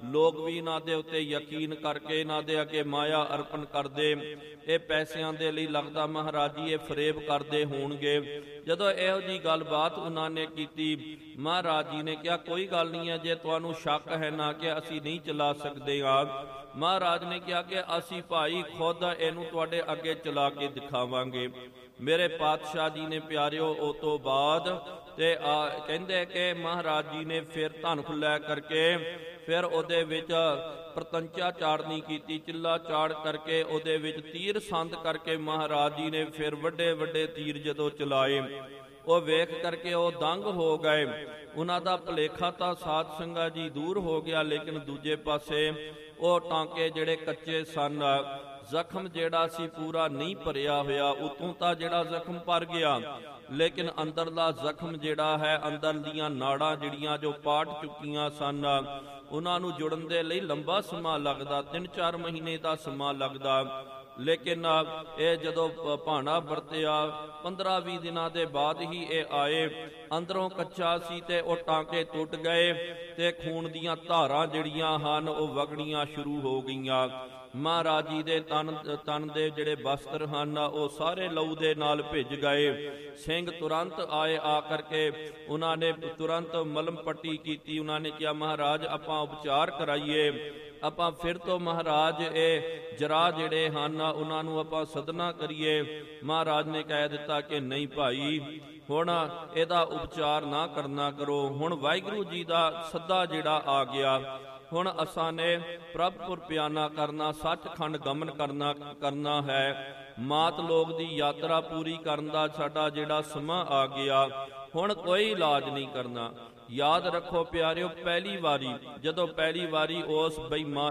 ਲੋਕ ਵੀ ਇਹਨਾਂ ਦੇ ਉੱਤੇ ਯਕੀਨ ਕਰਕੇ ਇਹਨਾਂ ਦੇ ਅੱਗੇ ਮਾਇਆ ਅਰਪਣ ਕਰਦੇ। ਇਹ ਪੈਸਿਆਂ ਦੇ ਲਈ ਲੱਗਦਾ ਮਹਾਰਾਜ ਜੀ ਇਹ ਫਰੇਬ ਕਰਦੇ ਹੋਣਗੇ। ਜਦੋਂ ਇਹੋ ਜਿਹੀ ਗੱਲਬਾਤ ਉਹਨਾਂ ਨੇ ਕੀਤੀ, ਮਹਾਰਾਜ ਜੀ ਨੇ ਕਿਹਾ ਕੋਈ ਗੱਲ ਨਹੀਂ ਹੈ, ਜੇ ਤੁਹਾਨੂੰ ਸ਼ੱਕ ਹੈ ਨਾ ਕਿ ਅਸੀਂ ਨਹੀਂ ਚਲਾ ਸਕਦੇ ਆ। ਮਹਾਰਾਜ ਨੇ ਕਿਹਾ ਕਿ ਅਸੀਂ ਭਾਈ ਖੁਦ ਇਹਨੂੰ ਤੁਹਾਡੇ ਅੱਗੇ ਚਲਾ ਕੇ ਦਿਖਾਵਾਂਗੇ। ਮੇਰੇ ਪਾਤਸ਼ਾਹ ਜੀ ਨੇ ਪਿਆਰਿਓ ਉਸ ਤੋਂ ਬਾਅਦ ਤੇ ਕਹਿੰਦੇ ਕਿ ਮਹਾਰਾਜ ਜੀ ਨੇ ਫਿਰ ਧਨਖ ਲੈ ਕਰਕੇ ਫਿਰ ਉਹਦੇ ਵਿੱਚ ਪ੍ਰਤੰਚਾ ਚਾੜਨੀ ਕੀਤੀ, ਚਿੱਲਾ ਚਾੜ ਕਰਕੇ ਉਹਦੇ ਵਿੱਚ ਤੀਰ ਸੰਦ ਕਰਕੇ ਮਹਾਰਾਜ ਜੀ ਨੇ ਫਿਰ ਵੱਡੇ ਵੱਡੇ ਤੀਰ ਜਦੋਂ ਚਲਾਏ, ਉਹ ਵੇਖ ਕਰਕੇ ਉਹ ਦੰਗ ਹੋ ਗਏ। ਉਹਨਾਂ ਦਾ ਭੁਲੇਖਾ ਤਾਂ ਸਾਧ ਸੰਗਤ ਜੀ ਦੂਰ ਹੋ ਗਿਆ, ਲੇਕਿਨ ਦੂਜੇ ਪਾਸੇ ਉਹ ਟਾਂਕੇ ਜਿਹੜੇ ਕੱਚੇ ਸਨ, ਜ਼ਖਮ ਜਿਹੜਾ ਸੀ ਪੂਰਾ ਨਹੀਂ ਭਰਿਆ ਹੋਇਆ। ਉਤੋਂ ਤਾਂ ਜਿਹੜਾ ਜ਼ਖਮ ਭਰ ਗਿਆ, ਲੇਕਿਨ ਅੰਦਰਲਾ ਜ਼ਖਮ ਜਿਹੜਾ ਹੈ, ਅੰਦਰ ਦੀਆਂ ਨਾੜਾਂ ਜਿਹੜੀਆਂ ਜੋ ਪਾਟ ਚੁੱਕੀਆਂ ਸਨ, ਉਹਨਾਂ ਨੂੰ ਜੁੜਨ ਦੇ ਲਈ ਲੰਬਾ ਸਮਾਂ ਲੱਗਦਾ, 3-4 ਮਹੀਨੇ ਦਾ ਸਮਾਂ ਲੱਗਦਾ। ਲੇਕਿਨ ਇਹ ਜਦੋਂ ਭਾਣਾ ਵਰਤਿਆ 15-20 ਦਿਨਾਂ ਦੇ ਬਾਅਦ ਹੀ ਇਹ ਆਏ। ਅੰਦਰੋਂ ਕੱਚਾ ਸੀ ਤੇ ਉਹ ਟਾਂਕੇ ਟੁੱਟ ਗਏ ਤੇ ਖੂਨ ਦੀਆਂ ਧਾਰਾਂ ਜਿਹੜੀਆਂ ਹਨ ਉਹ ਵਗਣੀਆਂ ਸ਼ੁਰੂ ਹੋ ਗਈਆਂ। ਮਹਾਰਾਜ ਜੀ ਦੇ ਤਨ ਦੇ ਜਿਹੜੇ ਬਸਤਰ ਹਨ ਉਹ ਸਾਰੇ ਲਹੂ ਦੇ ਨਾਲ ਭਿੱਜ ਗਏ। ਸਿੰਘ ਤੁਰੰਤ ਆਏ, ਆ ਕਰਕੇ ਉਹਨਾਂ ਨੇ ਤੁਰੰਤ ਮਲਮ ਪੱਟੀ ਕੀਤੀ। ਉਹਨਾਂ ਨੇ ਕਿਹਾ ਮਹਾਰਾਜ ਆਪਾਂ ਉਪਚਾਰ ਕਰਾਈਏ, ਆਪਾਂ ਫਿਰ ਤੋਂ ਮਹਾਰਾਜ ਇਹ ਜਰਾ ਜਿਹੜੇ ਹਨ ਉਹਨਾਂ ਨੂੰ ਆਪਾਂ ਸਦਨਾ ਕਰੀਏ। ਮਹਾਰਾਜ ਨੇ ਕਹਿ ਦਿੱਤਾ ਕਿ ਨਹੀਂ ਭਾਈ, ਹੁਣ ਇਹਦਾ ਉਪਚਾਰ ਨਾ ਕਰਨਾ ਕਰੋ। ਹੁਣ ਵਾਹਿਗੁਰੂ ਜੀ ਦਾ ਸੱਦਾ ਜਿਹੜਾ ਆ ਗਿਆ, ਹੁਣ ਅਸਾਂ ਨੇ ਪ੍ਰਭਪੁਰ ਪਿਆਨਾ ਕਰਨਾ, ਸੱਚਖੰਡ ਗਮਨ ਕਰਨਾ ਹੈ। ਮਾਤ ਲੋਕ ਦੀ ਯਾਤਰਾ ਪੂਰੀ ਕਰਨ ਦਾ ਸਾਡਾ ਜਿਹੜਾ ਸਮਾਂ ਆ ਗਿਆ, ਹੁਣ ਕੋਈ ਇਲਾਜ ਨਹੀਂ ਕਰਨਾ। ਯਾਦ ਰੱਖੋ ਪਿਆਰਿਓ, ਪਹਿਲੀ ਵਾਰੀ ਜਦੋਂ ਉਸ ਬੇਈਮਾਨ